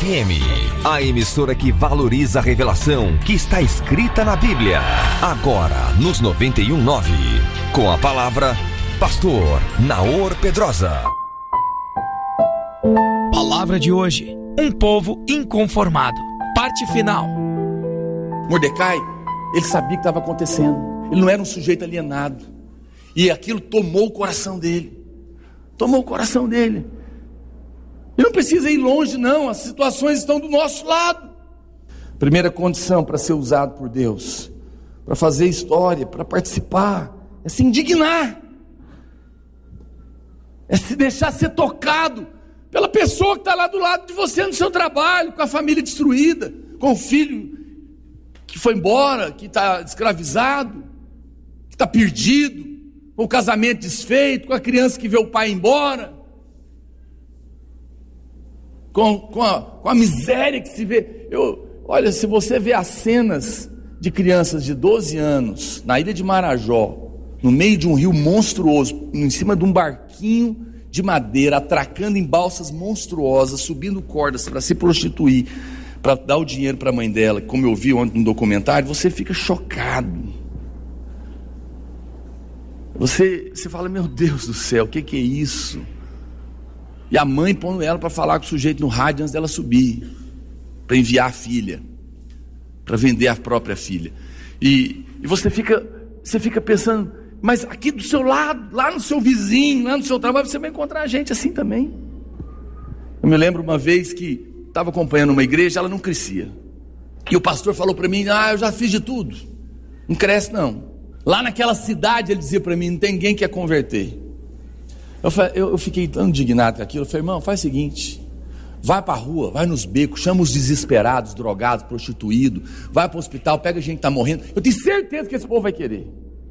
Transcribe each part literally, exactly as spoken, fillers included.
F M, a emissora que valoriza a revelação que está escrita na Bíblia. Agora, nos noventa e um ponto nove, com a palavra Pastor Naor Pedrosa. Palavra de hoje: um povo inconformado. Parte final. Mordecai, ele sabia o que estava acontecendo. Ele não era um sujeito alienado. E aquilo tomou o coração dele. Tomou o coração dele. E não precisa ir longe, não. As situações estão do nosso lado. Primeira condição para ser usado por Deus, para fazer história, para participar, é se indignar. É se deixar ser tocado pela pessoa que está lá do lado de você no seu trabalho, com a família destruída, com o filho que foi embora, que está escravizado, que está perdido, com o casamento desfeito, com a criança que vê o pai embora, com, com, a, com a miséria que se vê. Eu, olha, se você vê as cenas de crianças de doze anos na ilha de Marajó, no meio de um rio monstruoso, em cima de um barquinho de madeira, atracando em balsas monstruosas, subindo cordas para se prostituir, para dar o dinheiro para a mãe dela, como eu vi ontem no documentário, você fica chocado. Você, você fala, meu Deus do céu, o que, que é isso? E a mãe pondo ela para falar com o sujeito no rádio antes dela subir, para enviar a filha, para vender a própria filha. E, e você fica, você fica pensando, mas aqui do seu lado, lá no seu vizinho, lá no seu trabalho, você vai encontrar gente assim também. Eu me lembro uma vez que estava acompanhando uma igreja, ela não crescia. E o pastor falou para mim, ah, eu já fiz de tudo, não cresce não. Lá naquela cidade ele dizia para mim, não tem ninguém que quer converter. Eu, eu, eu fiquei tão indignado com aquilo. Eu falei, irmão, faz o seguinte, vai para a rua, vai nos becos, chama os desesperados, drogados, prostituídos, vai para o hospital, pega gente que está morrendo. Eu tenho certeza que esse povo vai querer.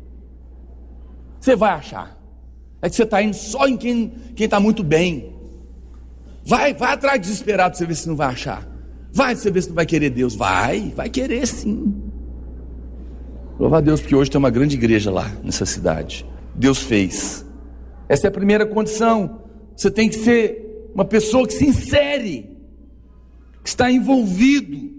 Você vai achar. É que você está indo só em quem está muito bem. Vai, vai atrás de desesperado para você ver se não vai achar. Vai para você ver se não vai querer Deus. Vai, vai querer sim. Louva a Deus, porque hoje tem uma grande igreja lá nessa cidade. Deus fez. Essa é a primeira condição. Você tem que ser uma pessoa que se insere, que está envolvido.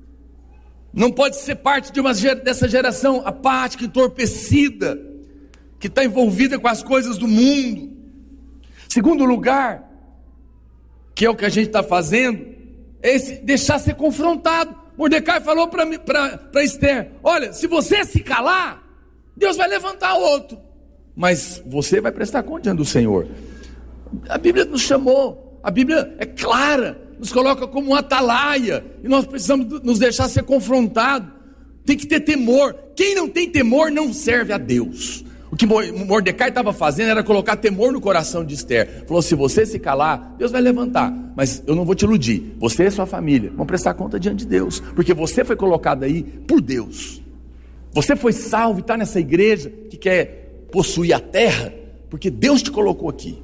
Não pode ser parte de uma, dessa geração apática, entorpecida, que está envolvida com as coisas do mundo. Segundo lugar, que é o que a gente está fazendo, é esse, deixar ser confrontado. Mordecai falou para Esther, olha, se você se calar, Deus vai levantar outro, mas você vai prestar conta diante do Senhor. A Bíblia nos chamou, a Bíblia é clara, nos coloca como um atalaia, e nós precisamos nos deixar ser confrontado. Tem que ter temor. Quem não tem temor não serve a Deus. O que Mordecai estava fazendo era colocar temor no coração de Esther. Falou, se você se calar, Deus vai levantar, mas eu não vou te iludir, você e sua família vão prestar conta diante de Deus, porque você foi colocado aí por Deus. Você foi salvo e está nessa igreja que quer possuir a terra, porque Deus te colocou aqui.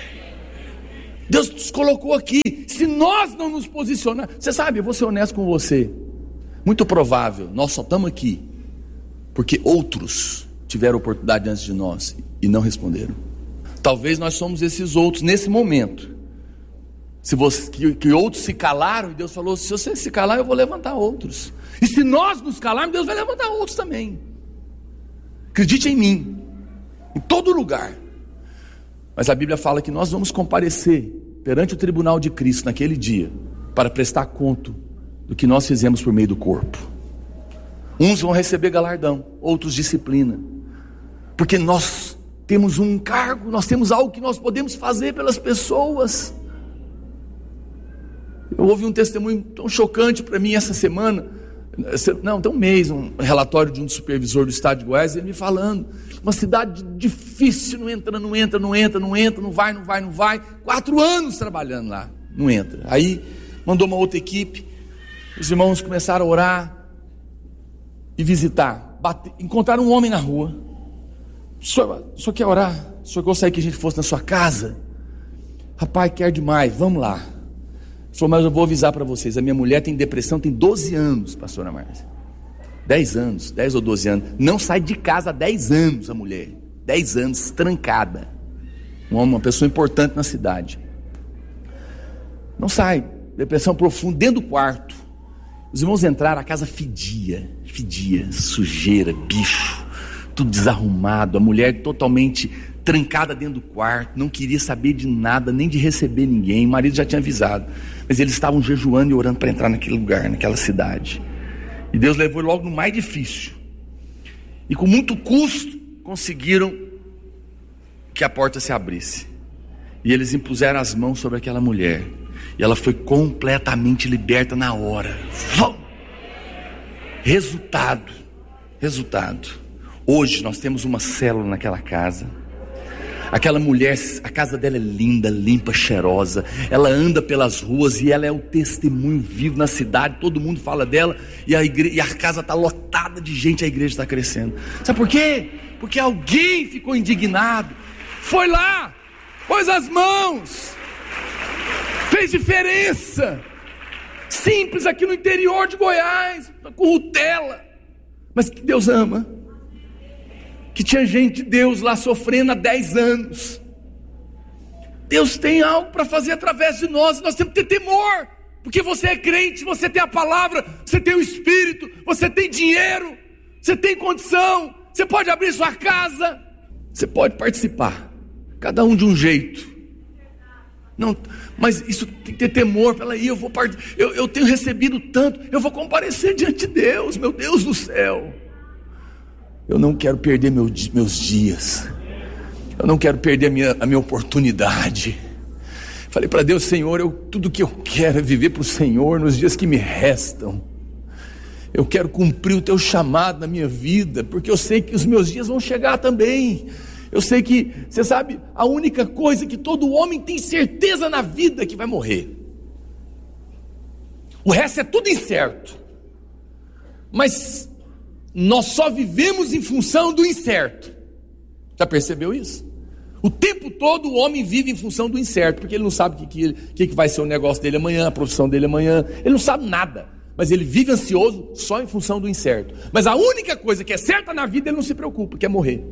Deus te colocou aqui. Se nós não nos posicionar, você sabe, eu vou ser honesto com você, muito provável, nós só estamos aqui porque outros tiveram oportunidade antes de nós e não responderam. Talvez nós somos esses outros nesse momento. Se você, que, que outros se calaram, e Deus falou, se você se calar, eu vou levantar outros. E se nós nos calarmos, Deus vai levantar outros também. Acredite em mim, em todo lugar. Mas a Bíblia fala que nós vamos comparecer perante o tribunal de Cristo naquele dia, para prestar conta do que nós fizemos por meio do corpo. Uns vão receber galardão, outros disciplina, porque nós temos um encargo, nós temos algo que nós podemos fazer pelas pessoas. Eu ouvi um testemunho tão chocante para mim essa semana, não, tem um mês, um relatório de um supervisor do estado de Goiás, ele me falando, uma cidade difícil, não entra, não entra, não entra, não entra, não vai, não vai, não vai, quatro anos trabalhando lá, não entra. Aí mandou uma outra equipe, os irmãos começaram a orar e visitar, bater, encontraram um homem na rua. O senhor, o senhor quer orar? O senhor gostaria que a gente fosse na sua casa? Rapaz, quer demais, vamos lá. Ele falou, mas eu vou avisar para vocês, a minha mulher tem depressão, tem doze anos, pastora Márcia. dez anos, dez ou doze anos. Não sai de casa há dez anos a mulher. dez anos, trancada. Uma pessoa importante na cidade. Não sai. depressão profunda, dentro do quarto. Os irmãos entraram, a casa fedia, fedia, sujeira, bicho, tudo desarrumado, a mulher totalmente trancada dentro do quarto, não queria saber de nada, nem de receber ninguém. O marido já tinha avisado, mas eles estavam jejuando e orando para entrar naquele lugar, naquela cidade. E Deus levou logo no mais difícil, e com muito custo conseguiram que a porta se abrisse, e eles impuseram as mãos sobre aquela mulher, e ela foi completamente liberta na hora. Resultado, resultado, hoje nós temos uma célula naquela casa. Aquela mulher, a casa dela é linda, limpa, cheirosa. Ela anda pelas ruas e ela é o testemunho vivo na cidade. Todo mundo fala dela e a, igre... e a casa está lotada de gente. A igreja está crescendo. Sabe por quê? Porque alguém ficou indignado, foi lá, pôs as mãos, fez diferença. Simples, aqui no interior de Goiás, com Rutela, mas que Deus ama. Que tinha gente de Deus lá sofrendo há dez anos. Deus tem algo para fazer através de nós. Nós temos que ter temor, porque você é crente, você tem a palavra, você tem o Espírito, você tem dinheiro, você tem condição, você pode abrir sua casa, você pode participar, cada um de um jeito. Não, mas isso tem que ter temor. Peraí, eu vou part... eu, eu tenho recebido tanto, eu vou comparecer diante de Deus, meu Deus do céu. Eu não quero perder meu, meus dias. Eu não quero perder a minha, a minha oportunidade. Falei para Deus: Senhor, eu, tudo que eu quero é viver para o Senhor nos dias que me restam. Eu quero cumprir o teu chamado na minha vida, porque eu sei que os meus dias vão chegar também. Eu sei que, você sabe, a única coisa que todo homem tem certeza na vida é que vai morrer. O resto é tudo incerto. Mas nós só vivemos em função do incerto. Já percebeu isso? O tempo todo o homem vive em função do incerto, porque ele não sabe o que, que, que vai ser o negócio dele amanhã, a profissão dele amanhã. Ele não sabe nada, mas ele vive ansioso só em função do incerto. Mas a única coisa que é certa na vida, ele não se preocupa, que é morrer.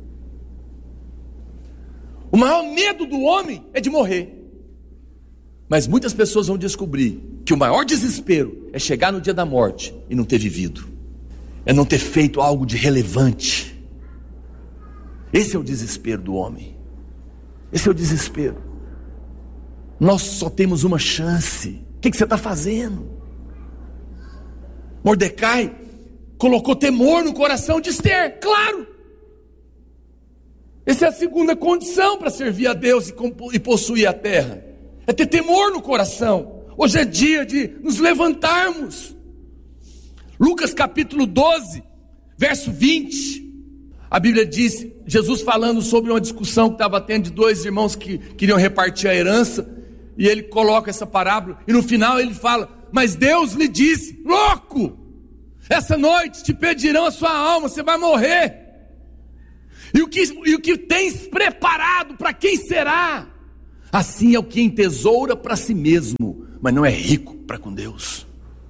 O maior medo do homem é de morrer. Mas muitas pessoas vão descobrir que o maior desespero é chegar no dia da morte e não ter vivido, é não ter feito algo de relevante. Esse é o desespero do homem. Esse é o desespero. Nós só temos uma chance. O que, que você está fazendo? Mordecai colocou temor no coração de Ester, claro. Essa é a segunda condição para servir a Deus e possuir a terra. É ter temor no coração. Hoje é dia de nos levantarmos. Lucas capítulo doze, verso vinte. A Bíblia diz, Jesus falando sobre uma discussão que estava tendo de dois irmãos que queriam repartir a herança. E ele coloca essa parábola. E no final ele fala: mas Deus lhe disse: louco, essa noite te pedirão a sua alma, você vai morrer. E o que, e o que tens preparado, para quem será? Assim é o que entesoura para si mesmo, mas não é rico para com Deus.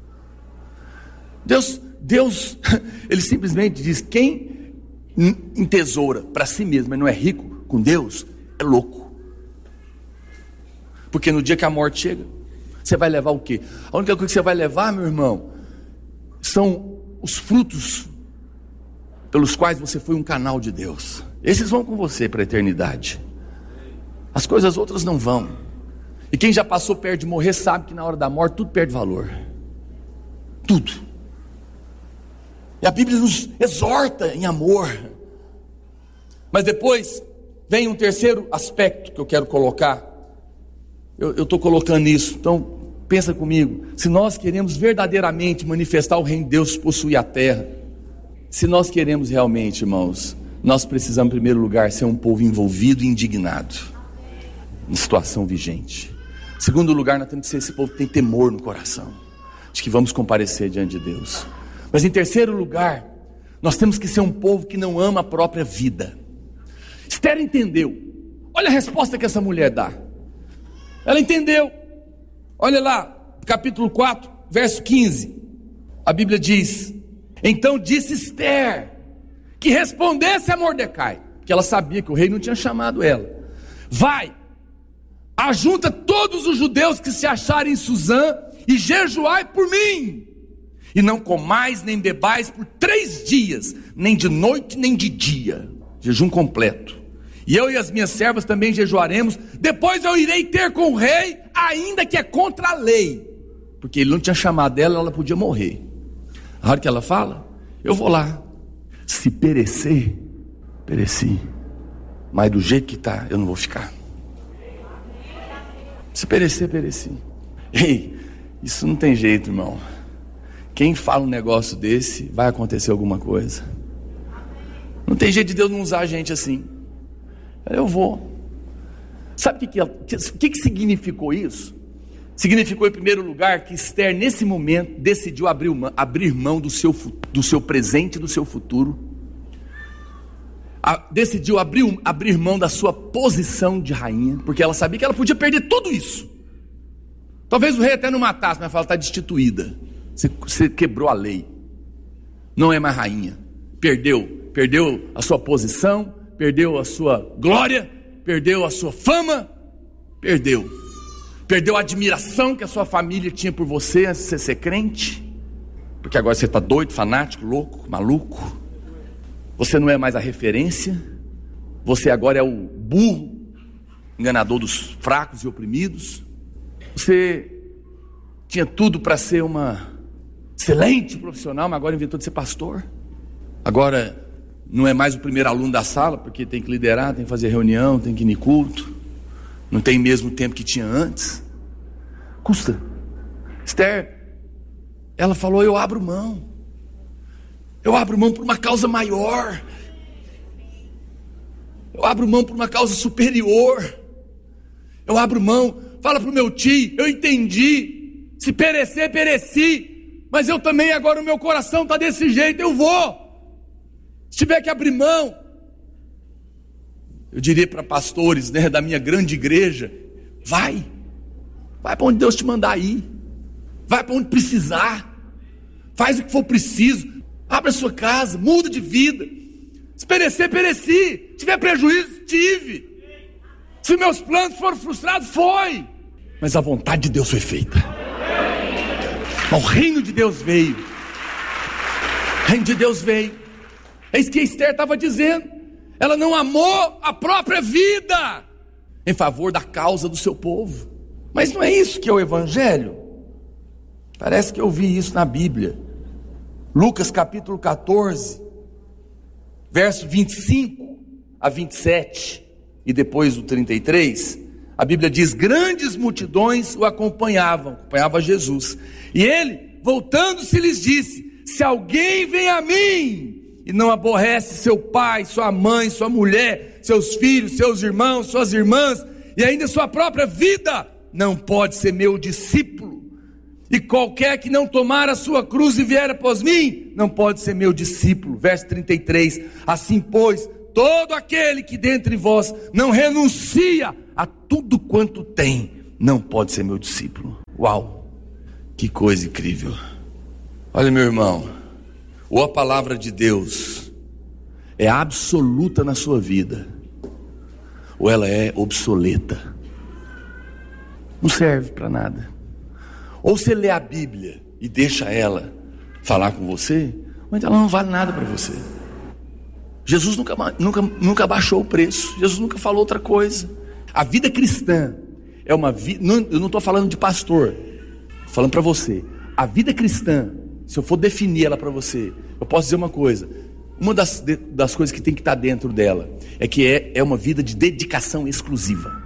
Deus, Deus, ele simplesmente diz: quem entesoura para si mesmo, mas não é rico com Deus, é louco. Porque no dia que a morte chega, você vai levar o quê? A única coisa que você vai levar, meu irmão, são os frutos pelos quais você foi um canal de Deus. Esses vão com você para a eternidade. As coisas outras não vão. E quem já passou perto de morrer sabe que na hora da morte tudo perde valor. Tudo. E a Bíblia nos exorta em amor. Mas depois vem um terceiro aspecto que eu quero colocar. Eu estou colocando isso. Então pensa comigo. Se nós queremos verdadeiramente manifestar o reino de Deus, possuir a terra, se nós queremos realmente, irmãos, nós precisamos em primeiro lugar ser um povo envolvido e indignado em situação vigente. Em segundo lugar, nós temos que ser esse povo que tem temor no coração, de que vamos comparecer diante de Deus. Mas em terceiro lugar, nós temos que ser um povo que não ama a própria vida. Esther entendeu. Olha a resposta que essa mulher dá. Ela entendeu. Olha lá, capítulo quatro, verso quinze. A Bíblia diz: então disse Esther que respondesse a Mordecai, que ela sabia que o rei não tinha chamado ela: vai, ajunta todos os judeus que se acharem em Suzã e jejuai por mim. E não comais nem bebais por três dias, nem de noite nem de dia. Jejum completo. E eu e as minhas servas também jejuaremos. Depois eu irei ter com o rei, ainda que é contra a lei. Porque ele não tinha chamado ela, ela podia morrer. A hora que ela fala, eu vou lá. Se perecer, pereci. Mas do jeito que está, eu não vou ficar. Se perecer, pereci. Ei, isso não tem jeito, irmão. Quem fala um negócio desse, vai acontecer alguma coisa. Não tem jeito de Deus não usar a gente assim. Eu vou. Sabe o que, que, que, que significou isso? Significou, em primeiro lugar, que Esther, nesse momento, decidiu abrir, uma, abrir mão do seu, do seu presente e do seu futuro. A, decidiu abrir, abrir mão da sua posição de rainha, porque ela sabia que ela podia perder tudo isso. Talvez o rei até não matasse, mas ela está destituída. Você, você quebrou a lei. Não é mais rainha. Perdeu. Perdeu a sua posição, perdeu a sua glória, perdeu a sua fama, perdeu. Perdeu a admiração que a sua família tinha por você antes de você ser crente, porque agora você está doido, fanático, louco, maluco. Você não é mais a referência, você agora é o burro, enganador dos fracos e oprimidos. Você tinha tudo para ser uma excelente profissional, mas agora inventou de ser pastor. Agora não é mais o primeiro aluno da sala, porque tem que liderar, tem que fazer reunião, tem que ir em culto. Não tem mesmo tempo que tinha antes. Custa. Esther, ela falou, eu abro mão. Eu abro mão por uma causa maior. Eu abro mão por uma causa superior. Eu abro mão. Fala para o meu tio, eu entendi. Se perecer, pereci. Mas eu também agora o meu coração está desse jeito, eu vou. Se tiver que abrir mão, eu diria para pastores, né, da minha grande igreja, vai, vai para onde Deus te mandar ir, vai para onde precisar, faz o que for preciso, abre a sua casa, muda de vida. Se perecer, pereci. Se tiver prejuízo, tive. Se meus planos foram frustrados, foi, mas a vontade de Deus foi feita. O reino de Deus veio. O reino de Deus veio. É isso que Esther estava dizendo. Ela não amou a própria vida em favor da causa do seu povo. Mas não é isso que é o evangelho? Parece que eu vi isso na Bíblia. Lucas capítulo catorze, verso vinte e cinco a vinte e sete, e depois do trinta e três, a Bíblia diz, grandes multidões o acompanhavam, acompanhava Jesus. E ele, voltando-se, lhes disse, se alguém vem a mim e não aborrece seu pai, sua mãe, sua mulher, seus filhos, seus irmãos, suas irmãs, e ainda sua própria vida, não pode ser meu discípulo. E qualquer que não tomar a sua cruz e vier após mim, não pode ser meu discípulo. Verso trinta e três, assim pois, todo aquele que dentre vós não renuncia a tudo quanto tem, não pode ser meu discípulo. Uau, que coisa incrível. Olha, meu irmão, ou a palavra de Deus é absoluta na sua vida, ou ela é obsoleta, não serve para nada. Ou você lê a Bíblia e deixa ela falar com você, ou então ela não vale nada para você. Jesus nunca, nunca, nunca baixou o preço, Jesus nunca falou outra coisa. A vida cristã é uma vida, eu não estou falando de pastor, estou falando para você. A vida cristã, se eu for definir ela para você, eu posso dizer uma coisa. Uma das, das coisas que tem que estar dentro dela é que é, é uma vida de dedicação exclusiva.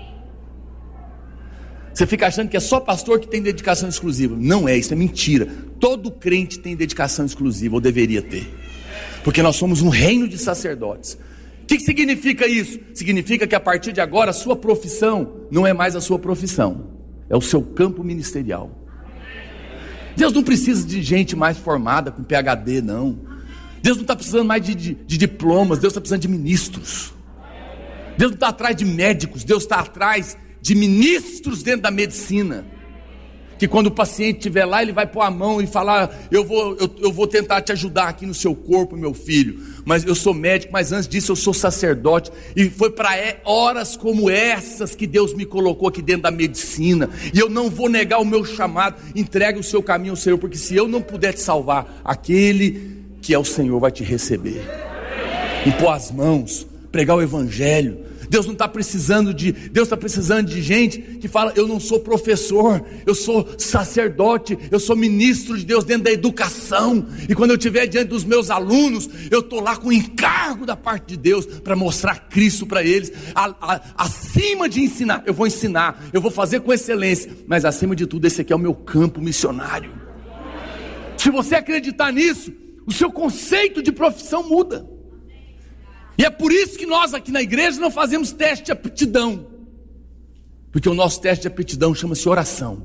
Você fica achando que é só pastor que tem dedicação exclusiva. Não é, isso é mentira. Todo crente tem dedicação exclusiva, ou deveria ter, porque nós somos um reino de sacerdotes. O que, que significa isso? Significa que a partir de agora a sua profissão não é mais a sua profissão, é o seu campo ministerial. Deus não precisa de gente mais formada com P H D, não. Deus não está precisando mais de, de, de diplomas, Deus está precisando de ministros. Deus não está atrás de médicos, Deus está atrás de ministros dentro da medicina, que quando o paciente estiver lá, ele vai pôr a mão e falar, eu vou, eu, eu vou tentar te ajudar aqui no seu corpo, meu filho, mas eu sou médico, mas antes disso eu sou sacerdote, e foi para horas como essas que Deus me colocou aqui dentro da medicina, e eu não vou negar o meu chamado. Entregue o seu caminho ao Senhor, porque se eu não puder te salvar, aquele que é o Senhor vai te receber, impor as mãos, pregar o evangelho. Deus não está precisando de, Deus está precisando de gente que fala, eu não sou professor, eu sou sacerdote, eu sou ministro de Deus dentro da educação, e quando eu estiver diante dos meus alunos, eu estou lá com encargo da parte de Deus, para mostrar Cristo para eles, a, a, acima de ensinar, eu vou ensinar, eu vou fazer com excelência, mas acima de tudo, esse aqui é o meu campo missionário. Se você acreditar nisso, o seu conceito de profissão muda. E é por isso que nós aqui na igreja não fazemos teste de aptidão, porque o nosso teste de aptidão chama-se oração.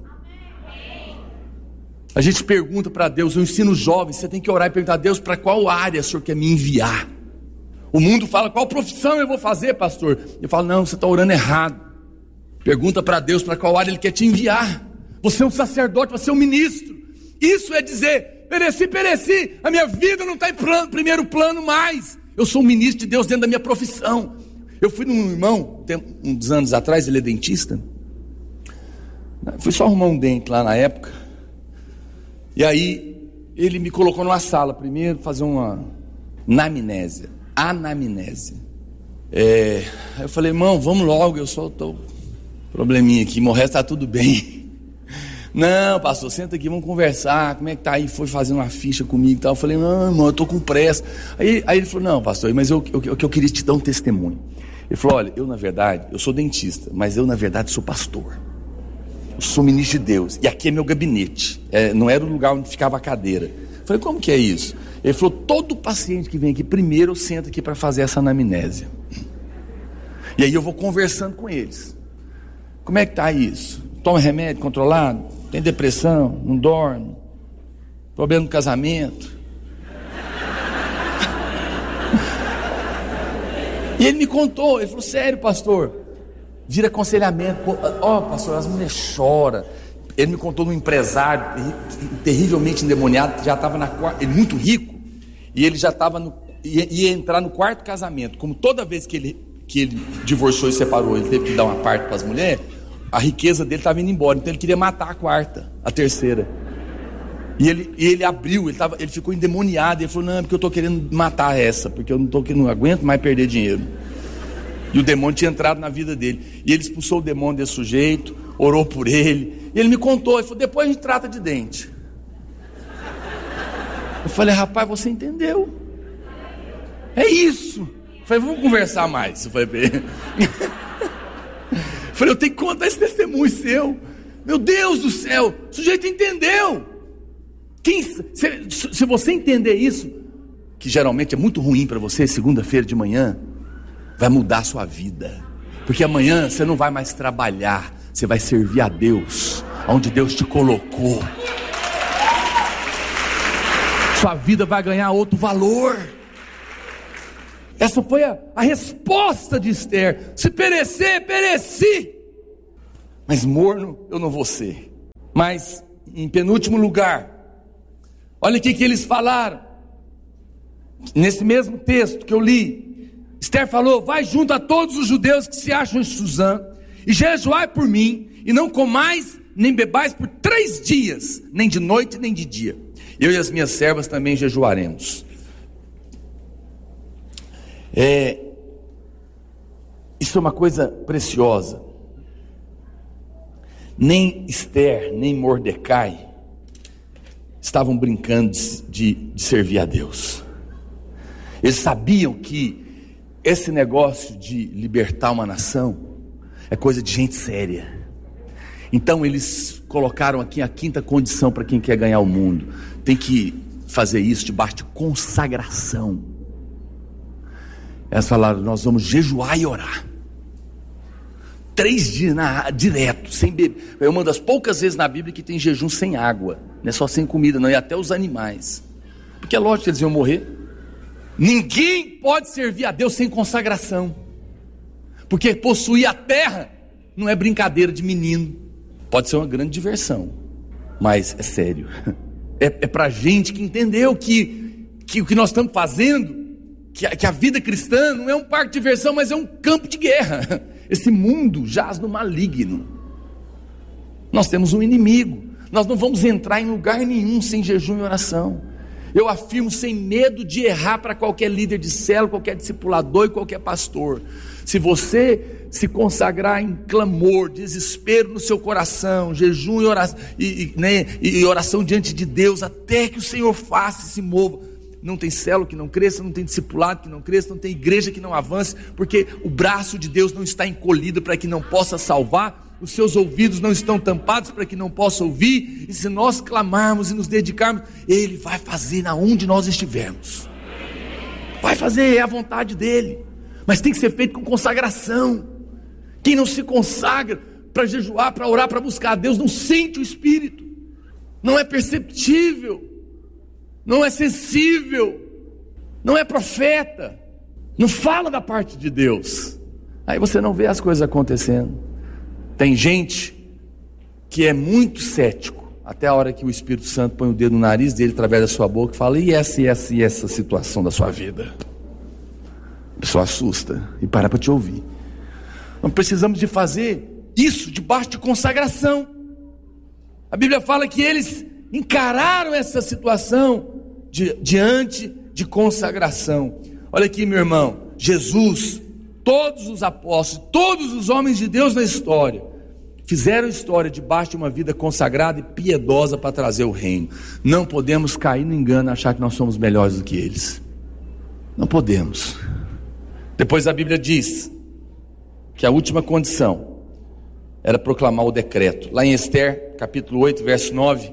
A gente pergunta para Deus, eu ensino os jovens, você tem que orar e perguntar a Deus, para qual área o Senhor quer me enviar? O mundo fala, qual profissão eu vou fazer, pastor? Eu falo, não, você está orando errado. Pergunta para Deus para qual área Ele quer te enviar. Você é um sacerdote, você é um ministro. Isso é dizer, pereci, pereci, a minha vida não está em plano, primeiro plano mais. Eu sou um ministro de Deus dentro da minha profissão. Eu fui num irmão, uns anos atrás, ele é dentista. Fui só arrumar um dente lá na época. E aí, ele me colocou numa sala primeiro, fazer uma anamnésia. Anamnésia. É, aí eu falei, irmão, vamos logo, eu só estou probleminha aqui, mas o resto está tudo bem. Não, pastor, senta aqui, vamos conversar, como é que tá aí? Foi fazendo uma ficha comigo e tal. Eu falei, não, irmão, eu tô com pressa. Aí, aí ele falou, não, pastor, mas eu, eu, eu, eu queria te dar um testemunho. Ele falou, olha, eu na verdade, eu sou dentista, mas eu na verdade sou pastor. Eu sou ministro de Deus, e aqui é meu gabinete, é, não era o lugar onde ficava a cadeira. Eu falei, como que é isso? Ele falou, todo paciente que vem aqui, primeiro eu sento aqui para fazer essa anamnésia. E aí eu vou conversando com eles. Como é que tá isso? Toma remédio controlado? Tem depressão? Não dorme? Problema no casamento? E ele me contou, ele falou, sério, pastor? Vira aconselhamento. Ó, oh, pastor, as mulheres choram. Ele me contou de um empresário terrivelmente endemoniado, que já estava na quarta, ele muito rico, e ele já estava no, ia, ia entrar no quarto casamento. Como toda vez que ele, que ele divorciou e separou, ele teve que dar uma parte para as mulheres, a riqueza dele estava indo embora, então ele queria matar a quarta, a terceira. E ele, e ele abriu, ele, tava, ele ficou endemoniado, ele falou, não, é porque eu estou querendo matar essa, porque eu não, tô, não aguento mais perder dinheiro. E o demônio tinha entrado na vida dele, e ele expulsou o demônio desse sujeito, orou por ele, e ele me contou, ele falou, depois a gente trata de dente. Eu falei, rapaz, você entendeu? É isso. Eu falei, vamos conversar mais. Eu falei pra ele. Eu falei, eu tenho que contar esse testemunho seu. Meu Deus do céu, o sujeito entendeu. Quem, se, se você entender isso, que geralmente é muito ruim para você, segunda-feira de manhã, vai mudar a sua vida. Porque amanhã você não vai mais trabalhar, você vai servir a Deus, onde Deus te colocou. Sua vida vai ganhar outro valor. Essa foi a, a resposta de Esther. Se perecer, pereci, mas morno eu não vou ser. Mas em penúltimo lugar, olha o que eles falaram. Nesse mesmo texto que eu li, Esther falou, vai junto a todos os judeus que se acham em Suzã, e jejuai por mim, e não comais nem bebais por três dias, nem de noite nem de dia. Eu e as minhas servas também jejuaremos. É, isso é uma coisa preciosa. Nem Esther, nem Mordecai estavam brincando de, de servir a Deus. Eles sabiam que esse negócio de libertar uma nação é coisa de gente séria. Então eles colocaram aqui a quinta condição para quem quer ganhar o mundo: tem que fazer isso debaixo de consagração. Elas falaram, nós vamos jejuar e orar três dias na, direto, sem beber. É uma das poucas vezes na Bíblia que tem jejum sem água, não é só sem comida não, e até os animais, porque é lógico que eles iam morrer. Ninguém pode servir a Deus sem consagração, porque possuir a terra não é brincadeira de menino. Pode ser uma grande diversão, mas é sério. É, é para gente que entendeu que, que o que nós estamos fazendo, que a, que a vida cristã não é um parque de diversão, mas é um campo de guerra. Esse mundo jaz no maligno. Nós temos um inimigo. Nós não vamos entrar em lugar nenhum sem jejum e oração. Eu afirmo sem medo de errar para qualquer líder de célula, qualquer discipulador e qualquer pastor. Se você se consagrar em clamor, desespero no seu coração, jejum e oração, e, e, né, e oração diante de Deus, até que o Senhor faça e se mova. Não tem célula que não cresça, não tem discipulado que não cresça, não tem igreja que não avance, porque o braço de Deus não está encolhido para que não possa salvar. Os seus ouvidos não estão tampados para que não possa ouvir. E se nós clamarmos e nos dedicarmos, Ele vai fazer na onde nós estivermos. Vai fazer, é a vontade dEle. Mas tem que ser feito com consagração. Quem não se consagra para jejuar, para orar, para buscar a Deus, não sente o Espírito. Não é perceptível. Não é sensível. Não é profeta. Não fala da parte de Deus. Aí você não vê as coisas acontecendo. Tem gente que é muito cético, até a hora que o Espírito Santo põe o dedo no nariz dele, através da sua boca, e fala, e essa, e essa, e essa situação da sua vida? A pessoa assusta e para para te ouvir. Nós precisamos de fazer isso debaixo de consagração. A Bíblia fala que eles encararam essa situação de, diante de consagração. Olha aqui, meu irmão, Jesus... Todos os apóstolos, todos os homens de Deus na história, fizeram história debaixo de uma vida consagrada e piedosa para trazer o reino. Não podemos cair no engano e achar que nós somos melhores do que eles. Não podemos. Depois a Bíblia diz que a última condição era proclamar o decreto. Lá em Esther, capítulo oito, verso nove,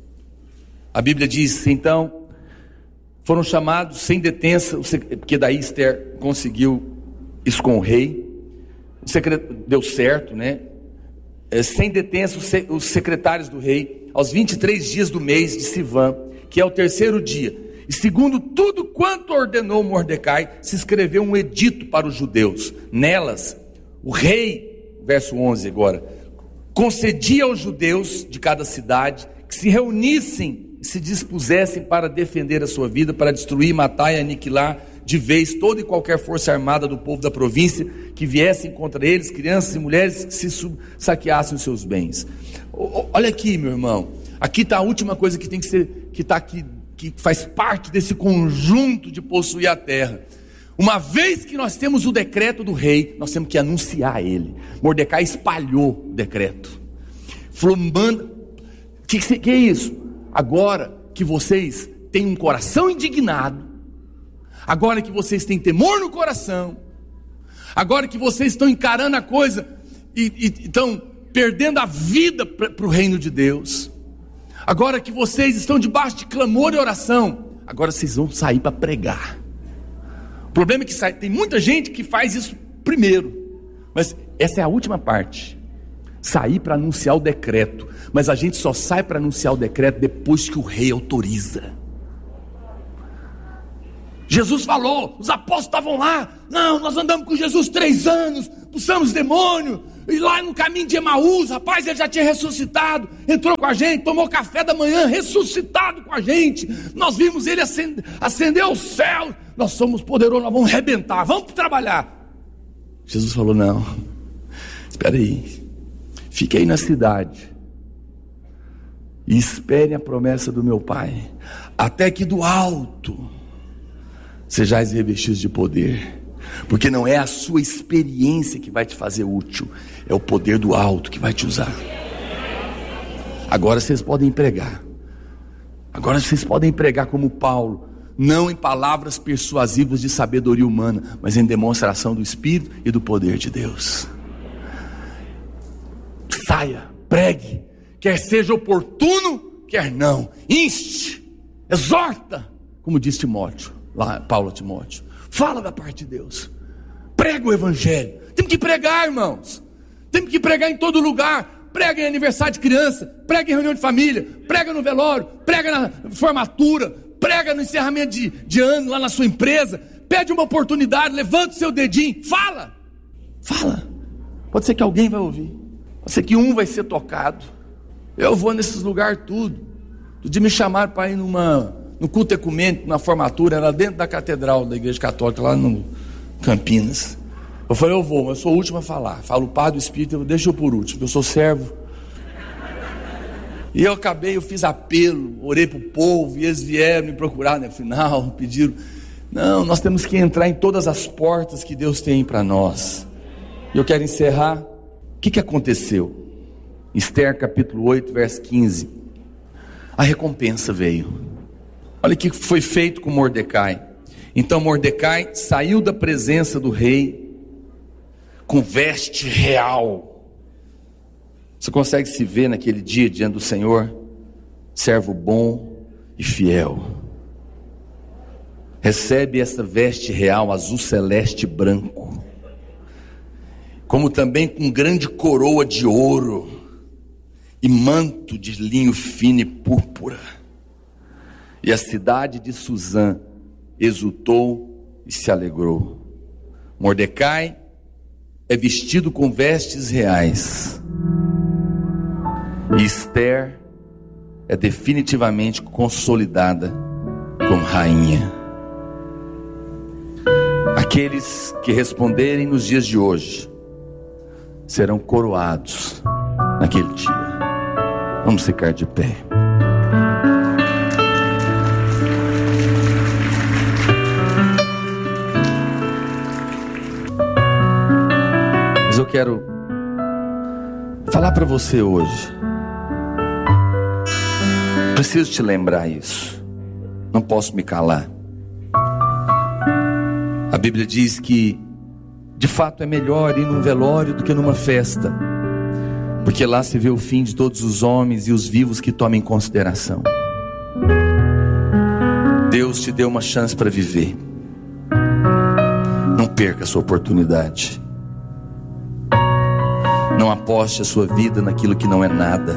a Bíblia diz, então, foram chamados sem detença, porque daí Esther conseguiu isso com o rei, o secret... deu certo, né? É, sem detença, os secretários do rei, aos vinte e três dias do mês de Sivan, que é o terceiro dia, e segundo tudo quanto ordenou Mordecai, se escreveu um edito para os judeus. Nelas, o rei, verso onze agora, concedia aos judeus de cada cidade que se reunissem e se dispusessem para defender a sua vida, para destruir, matar e aniquilar de vez toda e qualquer força armada do povo da província que viessem contra eles, crianças e mulheres que se saqueassem os seus bens. Olha aqui, meu irmão, aqui está a última coisa que tem que ser, que está aqui, que faz parte desse conjunto de possuir a terra. Uma vez que nós temos o decreto do rei, nós temos que anunciar ele. Mordecai espalhou o decreto, falou, manda, o que, que é isso? Agora que vocês têm um coração indignado, agora que vocês têm temor no coração, agora que vocês estão encarando a coisa e, e estão perdendo a vida para o reino de Deus, agora que vocês estão debaixo de clamor e oração, agora vocês vão sair para pregar. O problema é que sai, tem muita gente que faz isso primeiro, mas essa é a última parte, sair para anunciar o decreto. Mas a gente só sai para anunciar o decreto depois que o rei autoriza. Jesus falou, os apóstolos estavam lá, não, nós andamos com Jesus três anos, expulsamos demônio, e lá no caminho de Emaús, rapaz, ele já tinha ressuscitado, entrou com a gente, tomou café da manhã, ressuscitado com a gente, nós vimos ele ascender, ascender ao céu, nós somos poderosos, nós vamos arrebentar, vamos trabalhar. Jesus falou, não, espera aí, fique aí na cidade, e esperem a promessa do meu Pai, até que do alto sejais revestidos de poder, porque não é a sua experiência que vai te fazer útil, é o poder do alto que vai te usar. Agora vocês podem pregar, agora vocês podem pregar como Paulo, não em palavras persuasivas de sabedoria humana, mas em demonstração do Espírito e do poder de Deus. Saia, pregue, quer seja oportuno, quer não, inste, exorta, como diz Timóteo, lá, Paulo a Timóteo, fala da parte de Deus, prega o evangelho. Temos que pregar, irmãos, temos que pregar em todo lugar. Prega em aniversário de criança, prega em reunião de família, prega no velório, prega na formatura, prega no encerramento de, de ano lá na sua empresa. Pede uma oportunidade, levanta o seu dedinho, fala, fala. Pode ser que alguém vai ouvir, pode ser que um vai ser tocado. Eu vou nesses lugares tudo. De me chamaram para ir numa, no culto ecumênico, na formatura, era dentro da catedral da Igreja Católica, lá no Campinas. Eu falei, eu vou, mas eu sou o último a falar. Falo o Pai do Espírito, eu deixo eu por último, eu sou servo. E eu acabei, eu fiz apelo, orei para o povo, e eles vieram me procurar no final, pediram, não, nós temos que entrar em todas as portas que Deus tem para nós. E eu quero encerrar. O que, que aconteceu? Esther capítulo oito, verso quinze. A recompensa veio. Olha o que foi feito com Mordecai. Então Mordecai saiu da presença do rei com veste real. Você consegue se ver naquele dia diante do Senhor? Servo bom e fiel. Recebe essa veste real, azul celeste e branco, como também com grande coroa de ouro e manto de linho fino e púrpura. E a cidade de Suzã exultou e se alegrou. Mordecai é vestido com vestes reais, e Esther é definitivamente consolidada como rainha. Aqueles que responderem nos dias de hoje serão coroados naquele dia. Vamos ficar de pé. Mas eu quero falar para você hoje. Preciso te lembrar isso. Não posso me calar. A Bíblia diz que de fato é melhor ir num velório do que numa festa, porque lá se vê o fim de todos os homens e os vivos que tomam em consideração. Deus te deu uma chance para viver. Não perca a sua oportunidade. Não aposte a sua vida naquilo que não é nada.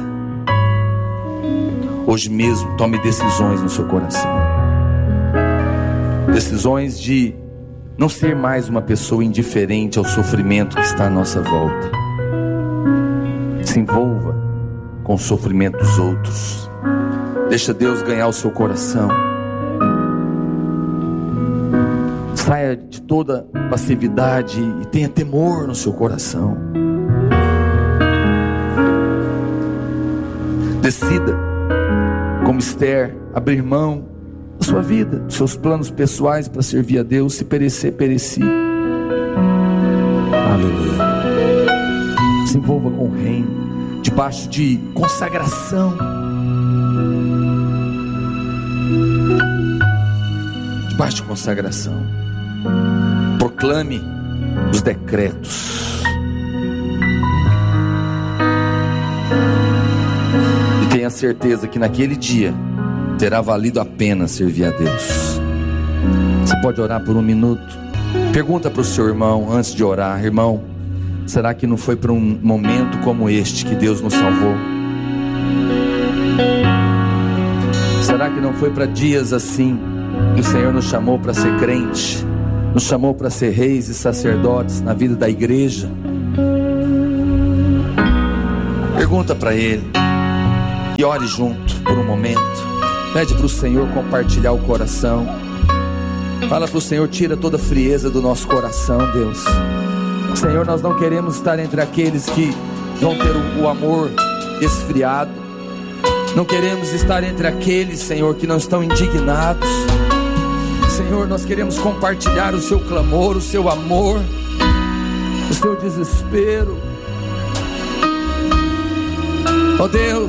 Hoje mesmo tome decisões no seu coração. Decisões de não ser mais uma pessoa indiferente ao sofrimento que está à nossa volta. Se envolva com o sofrimento dos outros. Deixa Deus ganhar o seu coração. Saia de toda passividade e tenha temor no seu coração. Decida, como Esther, abrir mão da sua vida, dos seus planos pessoais para servir a Deus. Se perecer, pereci. Aleluia. Se envolva com o reino, debaixo de consagração, debaixo de consagração. Proclame os decretos e tenha certeza que naquele dia terá valido a pena servir a Deus. Você pode orar por um minuto? Pergunta para o seu irmão antes de orar: irmão, será que não foi para um momento como este que Deus nos salvou? Será que não foi para dias assim que o Senhor nos chamou para ser crente, nos chamou para ser reis e sacerdotes na vida da igreja? Pergunta para Ele e ore junto por um momento. Pede para o Senhor compartilhar o coração. Fala para o Senhor: tira toda a frieza do nosso coração, Deus. Senhor, nós não queremos estar entre aqueles que vão ter o, o amor esfriado. Não queremos estar entre aqueles, Senhor, que não estão indignados. Senhor, nós queremos compartilhar o seu clamor, o seu amor, o seu desespero. Ó Deus,